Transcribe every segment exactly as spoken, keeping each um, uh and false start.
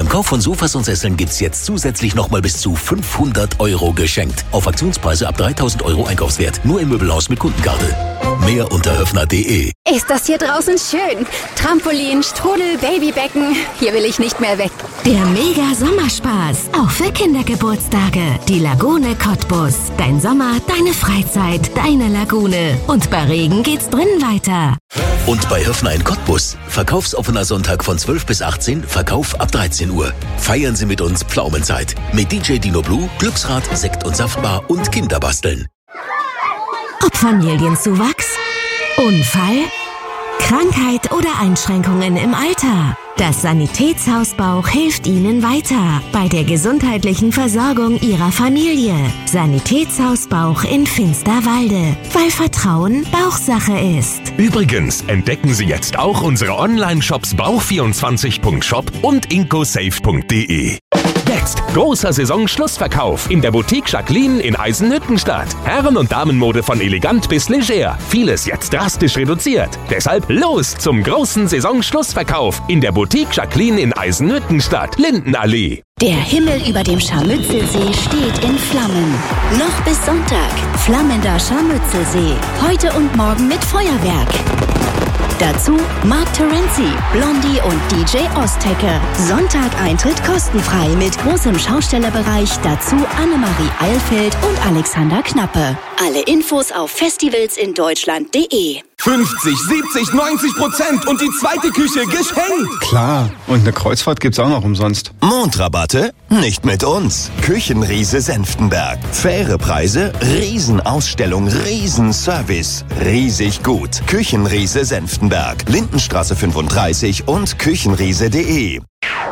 Beim Kauf von Sofas und Sesseln gibt's jetzt zusätzlich nochmal bis zu fünfhundert Euro geschenkt. Auf Aktionspreise ab dreitausend Euro Einkaufswert. Nur im Möbelhaus mit Kundenkarte. Mehr unter höfner punkt de. Ist das hier draußen schön? Trampolin, Strudel, Babybecken. Hier will ich nicht mehr weg. Der mega Sommerspaß. Auch für Kindergeburtstage. Die Lagune Cottbus. Dein Sommer, deine Freizeit, deine Lagune. Und bei Regen geht's drinnen weiter. Und bei Höfner in Cottbus. Verkaufsoffener Sonntag von zwölf bis achtzehn, Verkauf ab dreizehn Uhr. Feiern Sie mit uns Pflaumenzeit. Mit D J Dino Blue, Glücksrad, Sekt- und Saftbar und Kinderbasteln. Ob Familienzuwachs, Unfall, Krankheit oder Einschränkungen im Alter. Das Sanitätshaus Bauch hilft Ihnen weiter bei der gesundheitlichen Versorgung Ihrer Familie. Sanitätshaus Bauch in Finsterwalde, weil Vertrauen Bauchsache ist. Übrigens entdecken Sie jetzt auch unsere Online-Shops bauch vierundzwanzig punkt shop und incosafe punkt de. Jetzt großer Saisonschlussverkauf in der Boutique Jacqueline in Eisenhüttenstadt. Herren- und Damenmode von elegant bis leger. Vieles jetzt drastisch reduziert. Deshalb los zum großen Saisonschlussverkauf in der Boutique Jacqueline in Eisenhüttenstadt, Lindenallee. Der Himmel über dem Scharmützelsee steht in Flammen. Noch bis Sonntag. Flammender Scharmützelsee. Heute und morgen mit Feuerwerk. Dazu Mark Terenzi, Blondie und D J Ostecke. Sonntag Eintritt kostenfrei mit großem Schaustellerbereich. Dazu Annemarie Eilfeld und Alexander Knappe. Alle Infos auf festivalsindeutschland punkt de. fünfzig, siebzig, neunzig Prozent und die zweite Küche geschenkt. Klar, und eine Kreuzfahrt gibt's auch noch umsonst. Mondrabatte? Nicht mit uns. Küchenriese Senftenberg. Faire Preise, Riesenausstellung, Riesenservice. Riesig gut. Küchenriese Senftenberg. Lindenstraße fünfunddreißig und küchenriese punkt de.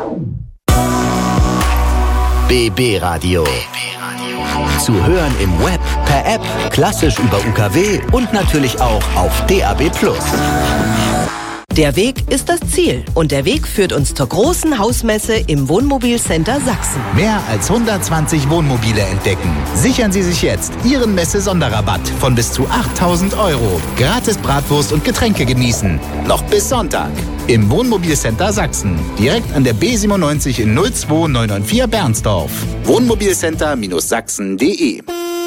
B B Radio. Zu hören im Web, per App, klassisch über U K W und natürlich auch auf D A B plus. Der Weg ist das Ziel und der Weg führt uns zur großen Hausmesse im Wohnmobilcenter Sachsen. Mehr als hundertzwanzig Wohnmobile entdecken. Sichern Sie sich jetzt Ihren Messe-Sonderrabatt von bis zu achttausend Euro. Gratis Bratwurst und Getränke genießen. Noch bis Sonntag. Im Wohnmobilcenter Sachsen. Direkt an der B siebenundneunzig in null zwei neun neun vier Bernsdorf. Wohnmobilcenter Sachsen punkt de.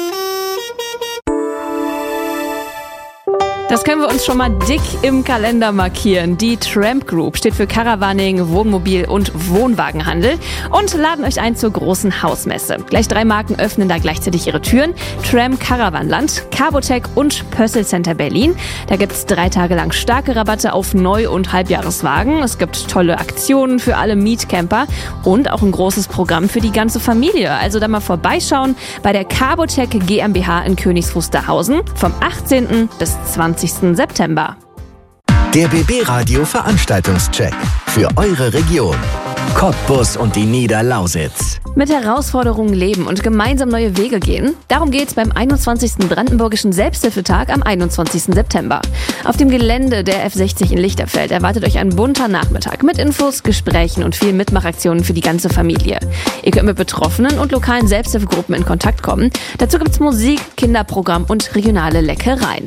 Das können wir uns schon mal dick im Kalender markieren. Die Tramp Group steht für Caravaning, Wohnmobil und Wohnwagenhandel und laden euch ein zur großen Hausmesse. Gleich drei Marken öffnen da gleichzeitig ihre Türen. Tramp Caravanland, Carbotec und Pössl Center Berlin. Da gibt's drei Tage lang starke Rabatte auf Neu- und Halbjahreswagen. Es gibt tolle Aktionen für alle Mietcamper und auch ein großes Programm für die ganze Familie. Also da mal vorbeischauen bei der Carbotec GmbH in Königs Wusterhausen vom achtzehnten bis zwanzigsten September. Der B B Radio Veranstaltungscheck für eure Region. Cottbus und die Niederlausitz. Mit Herausforderungen leben und gemeinsam neue Wege gehen. Darum geht's beim einundzwanzigsten Brandenburgischen Selbsthilfetag am einundzwanzigsten September. Auf dem Gelände der F sechzig in Lichterfeld erwartet euch ein bunter Nachmittag mit Infos, Gesprächen und vielen Mitmachaktionen für die ganze Familie. Ihr könnt mit Betroffenen und lokalen Selbsthilfegruppen in Kontakt kommen. Dazu gibt's Musik, Kinderprogramm und regionale Leckereien.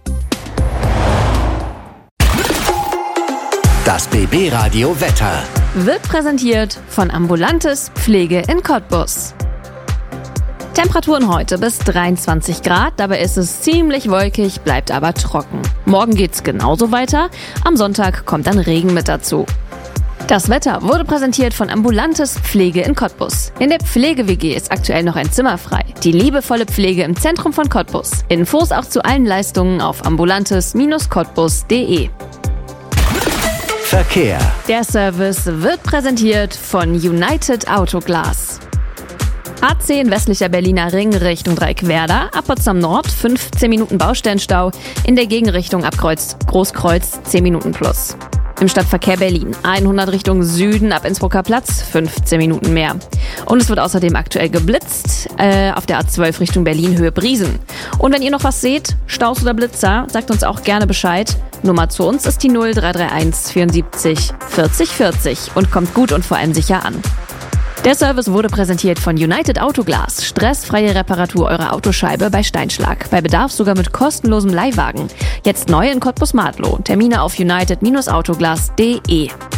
Das B B Radio Wetter wird präsentiert von Ambulantes Pflege in Cottbus. Temperaturen heute bis dreiundzwanzig Grad, dabei ist es ziemlich wolkig, bleibt aber trocken. Morgen geht's genauso weiter, am Sonntag kommt dann Regen mit dazu. Das Wetter wurde präsentiert von Ambulantes Pflege in Cottbus. In der Pflege-W G ist aktuell noch ein Zimmer frei. Die liebevolle Pflege im Zentrum von Cottbus. Infos auch zu allen Leistungen auf ambulantes Cottbus punkt de. Verkehr. Der Service wird präsentiert von United Autoglas. A zehn westlicher Berliner Ring Richtung Dreieckwerder, ab Potsdam Nord fünfzehn Minuten Baustellenstau, in der Gegenrichtung ab Kreuz Großkreuz zehn Minuten plus. Im Stadtverkehr Berlin hundert Richtung Süden ab Innsbrucker Platz fünfzehn Minuten mehr. Und es wird außerdem aktuell geblitzt äh, auf der A zwölf Richtung Berlin Höhe Briesen. Und wenn ihr noch was seht, Staus oder Blitzer, sagt uns auch gerne Bescheid. Nummer zu uns ist die null drei drei eins vierundsiebzig vierzig vierzig und kommt gut und vor allem sicher an. Der Service wurde präsentiert von United Autoglas. Stressfreie Reparatur eurer Autoscheibe bei Steinschlag. Bei Bedarf sogar mit kostenlosem Leihwagen. Jetzt neu in Cottbus-Martlow. Termine auf united Autoglas punkt de.